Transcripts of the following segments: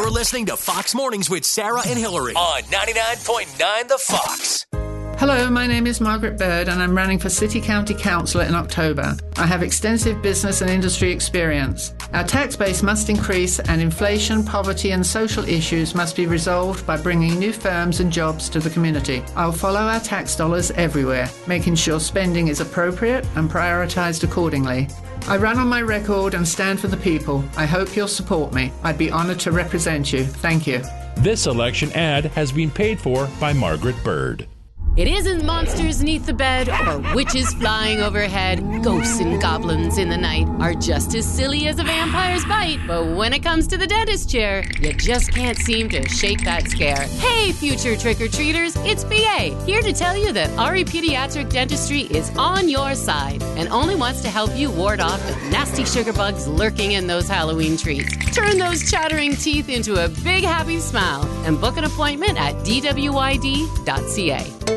You're listening to Fox Mornings with Sarah and Hillary on 99.9 The Fox. Hello, my name is Margaret Bird and I'm running for City County Councillor in October. I have extensive business and industry experience. Our tax base must increase and inflation, poverty and social issues must be resolved by bringing new firms and jobs to the community. I'll follow our tax dollars everywhere, making sure spending is appropriate and prioritised accordingly. I run on my record and stand for the people. I hope you'll support me. I'd be honoured to represent you. Thank you. This election ad has been paid for by Margaret Bird. It isn't monsters neath the bed or witches flying overhead. Ghosts and goblins in the night are just as silly as a vampire's bite. But when it comes to the dentist chair, you just can't seem to shake that scare. Hey, future trick-or-treaters, it's BA, here to tell you that RE Pediatric Dentistry is on your side and only wants to help you ward off the nasty sugar bugs lurking in those Halloween treats. Turn those chattering teeth into a big happy smile and book an appointment at dwyd.ca.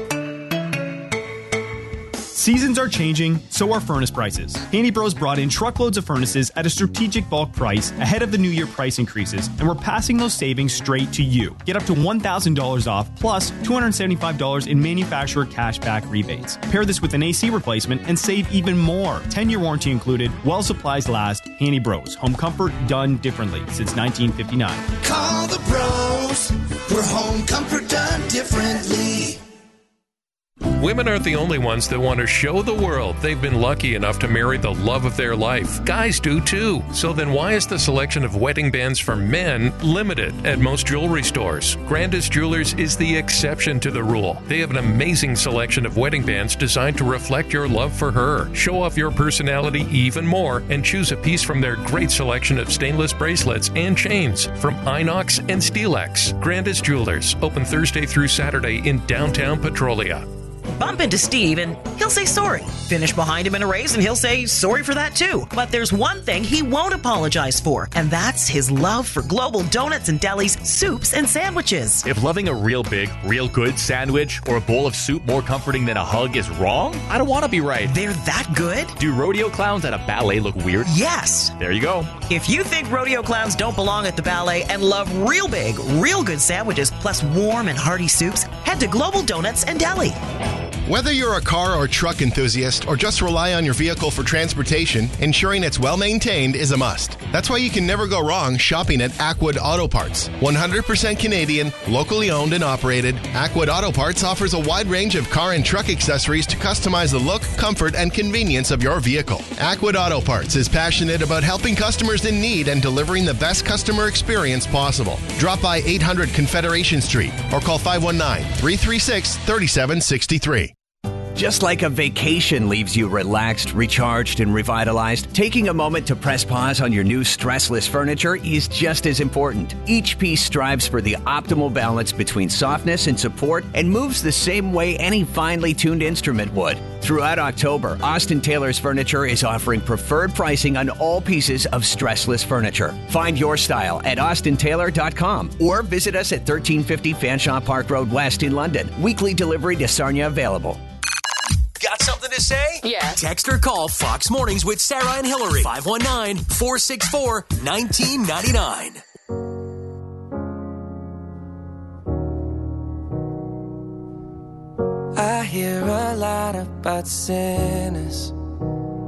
Seasons are changing, so are furnace prices. Handy Bros brought in truckloads of furnaces at a strategic bulk price ahead of the new year price increases, and we're passing those savings straight to you. Get up to $1,000 off, plus $275 in manufacturer cashback rebates. Pair this with an AC replacement and save even more. 10-year warranty included, while supplies last. Handy Bros, home comfort done differently since 1959. Call the pros for home comfort done differently. Women aren't the only ones that want to show the world they've been lucky enough to marry the love of their life. Guys do too. So then why is the selection of wedding bands for men limited at most jewelry stores? Grandis Jewelers is the exception to the rule. They have an amazing selection of wedding bands designed to reflect your love for her. Show off your personality even more and choose a piece from their great selection of stainless bracelets and chains from Inox and Stelex. Grandis Jewelers, open Thursday through Saturday in downtown Petrolia. Bump into Steve and he'll say sorry. Finish behind him in a race and he'll say sorry for that too. But there's one thing he won't apologize for, and that's his love for Global Donuts and Deli's soups and sandwiches. If loving a real big, real good sandwich or a bowl of soup more comforting than a hug is wrong, I don't want to be right. They're that good? Do rodeo clowns at a ballet look weird? Yes. There you go. If you think rodeo clowns don't belong at the ballet and love real big, real good sandwiches plus warm and hearty soups, head to Global Donuts and Deli. Whether you're a car or truck enthusiast or just rely on your vehicle for transportation, ensuring it's well maintained is a must. That's why you can never go wrong shopping at Ackwood Auto Parts. 100% Canadian, locally owned and operated, Ackwood Auto Parts offers a wide range of car and truck accessories to customize the look, comfort, and convenience of your vehicle. Ackwood Auto Parts is passionate about helping customers in need and delivering the best customer experience possible. Drop by 800 Confederation Street or call 519-336-3763. Just like a vacation leaves you relaxed, recharged, and revitalized, taking a moment to press pause on your new stressless furniture is just as important. Each piece strives for the optimal balance between softness and support and moves the same way any finely tuned instrument would. Throughout October, Austin Taylor's Furniture is offering preferred pricing on all pieces of stressless furniture. Find your style at austintaylor.com or visit us at 1350 Fanshawe Park Road West in London. Weekly delivery to Sarnia available. Got something to say? Yeah. Text or call Fox Mornings with Sarah and Hillary. 519-464-1999. I hear a lot about sinners